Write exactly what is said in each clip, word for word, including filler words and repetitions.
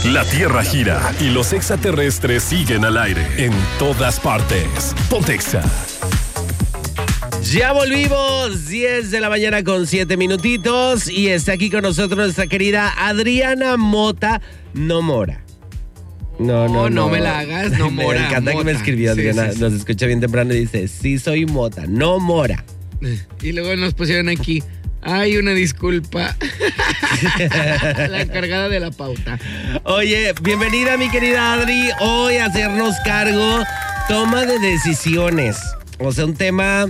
La Tierra gira y los extraterrestres siguen al aire en todas partes. Ponte Exa. Ya volvimos, diez de la mañana con siete minutitos y está aquí con nosotros nuestra querida Adriana Mota, no Mora. No, no, no, no me la hagas, no Mora. Me encanta Mota. Que me escribió Adriana, sí, sí, sí. Nos escucha bien temprano y dice, sí soy Mota, no Mora. Y luego nos pusieron aquí, ay, una disculpa. La encargada de la pauta. Oye, bienvenida mi querida Adri, hoy a hacernos cargo, toma de decisiones. O sea, un tema...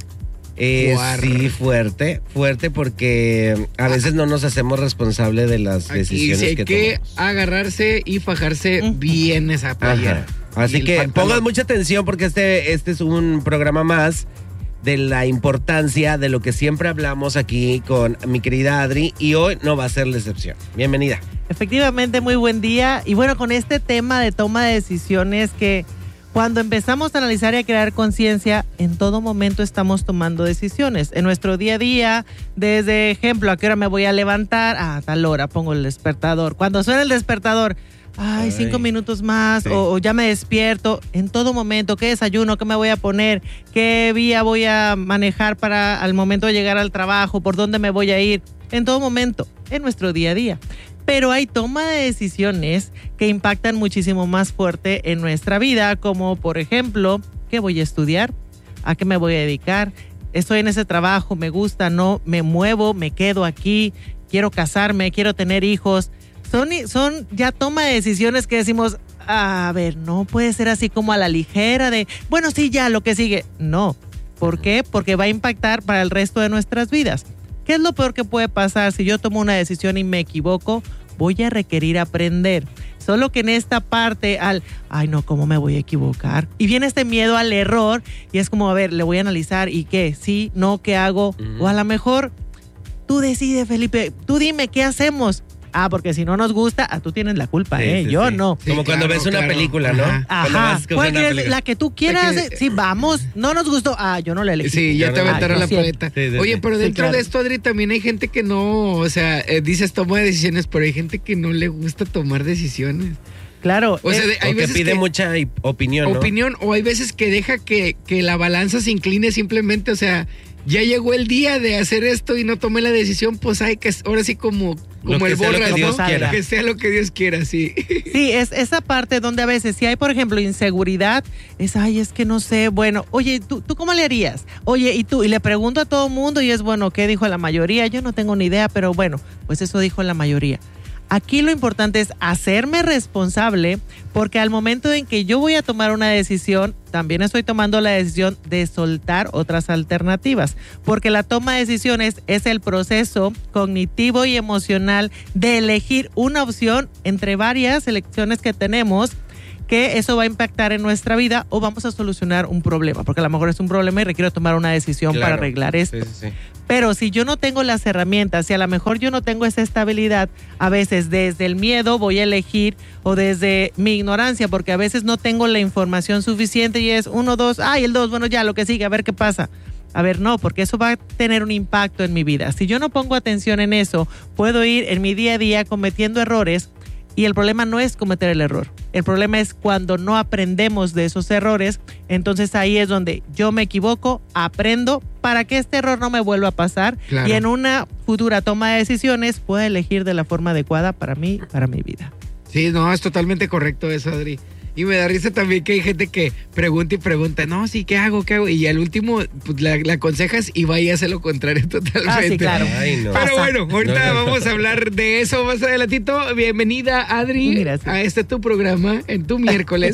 Eh, sí, fuerte, fuerte porque a veces no nos hacemos responsables de las Aquí decisiones sí hay que, que tomamos. agarrarse y fajarse uh-huh. bien esa playera. Así que pongan mucha atención porque este, este es un programa más de la importancia de lo que siempre hablamos aquí con mi querida Adri y hoy no va a ser la excepción. Bienvenida. Efectivamente, muy buen día. Y bueno, con este tema de toma de decisiones que... Cuando empezamos a analizar y a crear conciencia, en todo momento estamos tomando decisiones. En nuestro día a día, desde ejemplo, ¿a qué hora me voy a levantar? A tal hora pongo el despertador. Cuando suena el despertador, ay, ay cinco minutos más, sí. o, o ya me despierto. En todo momento, ¿qué desayuno? ¿Qué me voy a poner? ¿Qué vía voy a manejar para al momento de llegar al trabajo? ¿Por dónde me voy a ir? En todo momento, en nuestro día a día. Pero hay toma de decisiones que impactan muchísimo más fuerte en nuestra vida, como por ejemplo, ¿qué voy a estudiar? ¿A qué me voy a dedicar? ¿Estoy en ese trabajo? ¿Me gusta? ¿No? ¿Me muevo? ¿Me quedo aquí? ¿Quiero casarme? ¿Quiero tener hijos? Son, son ya toma de decisiones que decimos, a ver, no puede ser así como a la ligera de, bueno, sí, ya, lo que sigue. No. ¿Por qué? Porque va a impactar para el resto de nuestras vidas. ¿Qué es lo peor que puede pasar si yo tomo una decisión y me equivoco? Voy a requerir aprender. Solo que en esta parte al, ay no, ¿cómo me voy a equivocar? Y viene este miedo al error y es como, a ver, le voy a analizar y qué, sí, no, ¿qué hago? Uh-huh. O a lo mejor tú decides, Felipe, tú dime, ¿qué hacemos? Ah, porque si no nos gusta, ah, tú tienes la culpa, sí, ¿eh? Sí, Yo sí. no. Sí, como cuando claro, ves una claro. película, ¿no? Ajá. Ajá. ¿Cuál quieres? Película. La que tú quieras. Que... Sí, vamos. No nos gustó. Ah, yo no la elegí. Sí, ya te aventaron ah, la paleta. Sí, sí, Oye, pero sí, dentro claro. de esto, Adri, también hay gente que no, o sea, eh, dices toma de decisiones, pero hay gente que no le gusta tomar decisiones. Claro. O sea, de, hay o que veces pide que, mucha opinión, ¿no? Opinión, o hay veces que deja que, que la balanza se incline simplemente, o sea, ya llegó el día de hacer esto y no tomé la decisión, pues hay que, ahora sí como, como el borras, que ¿no? Quiera. Que sea lo que Dios quiera, sí. Sí, es esa parte donde a veces, si hay, por ejemplo, inseguridad, es, ay, es que no sé, bueno, oye, ¿tú, ¿tú cómo le harías? Oye, ¿y tú? Y le pregunto a todo mundo y es, bueno, ¿qué dijo la mayoría? Yo no tengo ni idea, pero bueno, pues eso dijo la mayoría. Aquí lo importante es hacerme responsable porque al momento en que yo voy a tomar una decisión, también estoy tomando la decisión de soltar otras alternativas. Porque la toma de decisiones es el proceso cognitivo y emocional de elegir una opción entre varias elecciones que tenemos, que eso va a impactar en nuestra vida o vamos a solucionar un problema, porque a lo mejor es un problema y requiero tomar una decisión claro, para arreglar esto. Sí, sí, sí. Pero si yo no tengo las herramientas, si a lo mejor yo no tengo esa estabilidad, a veces desde el miedo voy a elegir o desde mi ignorancia, porque a veces no tengo la información suficiente y es uno, dos, ay, el dos, bueno, ya, lo que sigue, a ver qué pasa. A ver, no, porque eso va a tener un impacto en mi vida. Si yo no pongo atención en eso, puedo ir en mi día a día cometiendo errores. Y el problema no es cometer el error. El problema es cuando no aprendemos de esos errores. Entonces ahí es donde yo me equivoco, aprendo para que este error no me vuelva a pasar. Claro. Y en una futura toma de decisiones pueda elegir de la forma adecuada para mí, para mi vida. Sí, no, es totalmente correcto eso, Adri. Y me da risa también que hay gente que pregunta y pregunta, no, sí, ¿qué hago? ¿Qué hago? Y al último, pues la, la aconsejas y va y hace lo contrario totalmente. Ah, sí, claro. Ay, no. Pero bueno, ahorita no, no. vamos a hablar de eso más adelantito. Bienvenida, Adri, Gracias. a este tu programa en tu miércoles.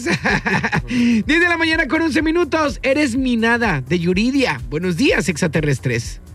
diez de la mañana con once minutos. Eres mi nada de Yuridia. Buenos días, extraterrestres.